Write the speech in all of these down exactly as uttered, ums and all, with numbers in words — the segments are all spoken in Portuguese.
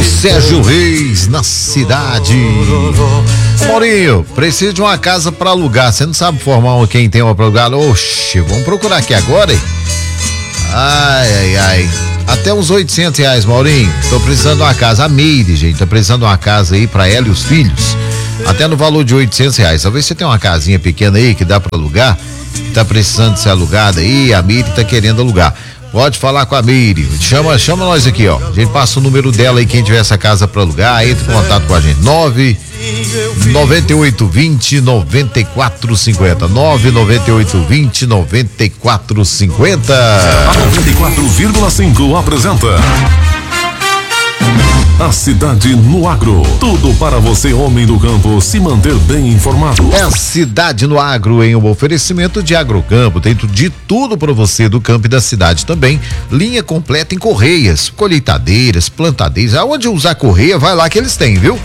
Sérgio Reis, na cidade. Maurinho, precisa de uma casa para alugar. Você não sabe formar um, quem tem uma para alugar? Oxe, vamos procurar aqui agora, hein? Ai, ai, ai. Até uns oitocentos reais, Maurinho. Tô precisando de uma casa. A Meire, gente, tá precisando de uma casa aí para ela e os filhos. Até no valor de oitocentos reais. Talvez você tenha uma casinha pequena aí que dá para alugar. Tá precisando ser alugada aí. A Meire tá querendo alugar. Pode falar com a Meire. Chama, chama nós aqui, ó. A gente passa o número dela aí, quem tiver essa casa para alugar, entre em contato com a gente. nove nove oito dois zero nove quatro cinco zero. nove nove oito dois zero nove quatro cinco zero. A noventa e quatro vírgula cinco apresenta A Cidade no Agro. Tudo para você, homem do campo, se manter bem informado. É a Cidade no Agro, em um oferecimento de Agrocampo. Dentro de tudo para você do campo e da cidade também. Linha completa em correias, colheitadeiras, plantadeiras. Aonde usar correia, vai lá que eles têm, viu?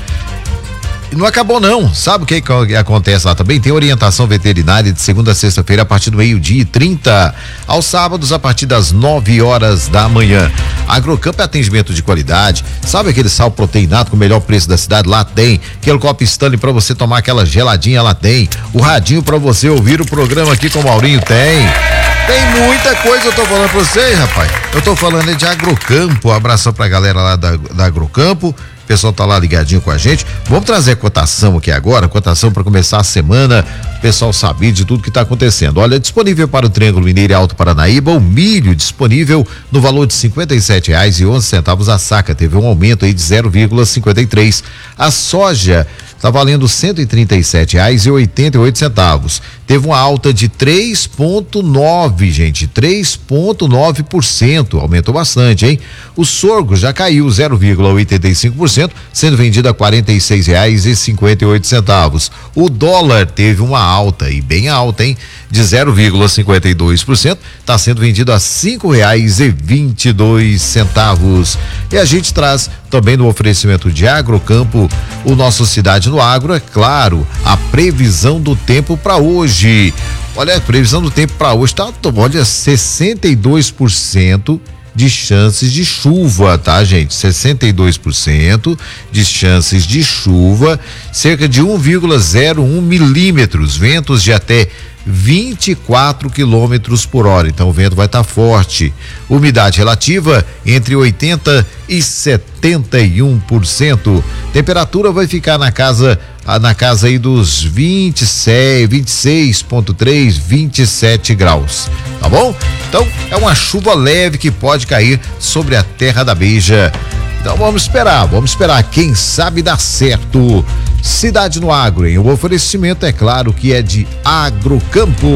E não acabou não, sabe o que, que acontece lá também? Tem orientação veterinária de segunda a sexta-feira a partir do meio-dia e trinta, aos sábados a partir das nove horas da manhã. Agrocampo é atendimento de qualidade, sabe aquele sal proteinado com o melhor preço da cidade? Lá tem. Aquele copo Stanley pra você tomar aquela geladinha, lá tem. O radinho pra você ouvir o programa aqui com o Maurinho, tem. Tem muita coisa, eu tô falando pra vocês, rapaz. Eu tô falando de Agrocampo, um abração pra galera lá da, da Agrocampo. O pessoal tá lá ligadinho com a gente. Vamos trazer a cotação aqui agora, cotação para começar a semana, o pessoal saber de tudo que tá acontecendo. Olha, disponível para o Triângulo Mineiro e Alto Paranaíba, o milho disponível no valor de cinquenta e sete reais e onze centavos a saca, teve um aumento aí de zero vírgula cinquenta e três. A soja tá valendo cento e trinta e sete reais e oitenta e oito centavos. Teve uma alta de três vírgula nove, gente, três vírgula nove por cento, aumentou bastante, hein? O sorgo já caiu zero vírgula oitenta e cinco por cento, sendo vendido a quarenta e seis reais e cinquenta e oito centavos. O dólar teve uma alta, e bem alta, hein? De zero vírgula cinquenta e dois por cento, está sendo vendido a cinco reais e vinte e dois centavos. E a gente traz também no oferecimento de Agrocampo, o nosso Cidade no Agro, é claro, a previsão do tempo para hoje. Olha, a previsão do tempo para hoje tá, olha, sessenta e dois por cento de chances de chuva, tá, gente? sessenta e dois por cento de chances de chuva, cerca de um vírgula zero um milímetros, ventos de até vinte e quatro quilômetros por hora, então o vento vai estar tá forte. Umidade relativa entre oitenta e setenta e um por cento. Temperatura vai ficar na casa na casa aí dos vinte e seis, vinte e seis vírgula três, vinte e sete graus, tá bom? Então é uma chuva leve que pode cair sobre a terra da Beija. Então vamos esperar, vamos esperar, quem sabe dá certo. Cidade no Agro, em um oferecimento, é claro, que é de Agrocampo.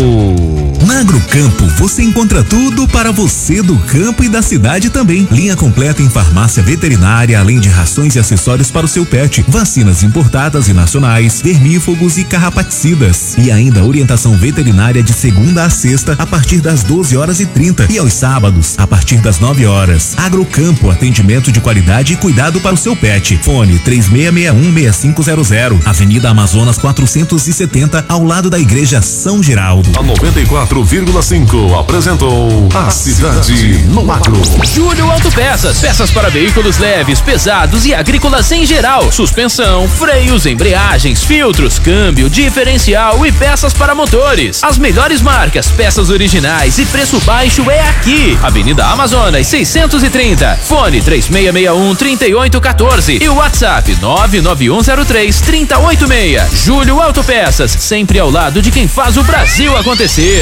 Na Agrocampo você encontra tudo para você do campo e da cidade também. Linha completa em farmácia veterinária, além de rações e acessórios para o seu pet, vacinas importadas e nacionais, vermífugos e carrapaticidas. E ainda orientação veterinária de segunda a sexta a partir das doze horas e trinta e aos sábados a partir das nove horas. Agrocampo, atendimento de qualidade e cuidado para o seu pet. Fone três seis seis um, seis cinco zero zero. Avenida Amazonas quatrocentos e setenta, ao lado da Igreja São Geraldo. A noventa e quatro vírgula cinco apresentou A Cidade no Agro. Júlio Autopeças, peças para veículos leves, pesados e agrícolas em geral. Suspensão, freios, embreagens, filtros, câmbio, diferencial e peças para motores. As melhores marcas, peças originais e preço baixo é aqui. Avenida Amazonas seiscentos e trinta. Fone três seis seis um, três oito um quatro e o WhatsApp nove nove um zero três, três zero oito seis. Júlio Autopeças, sempre ao lado de quem faz o Brasil acontecer.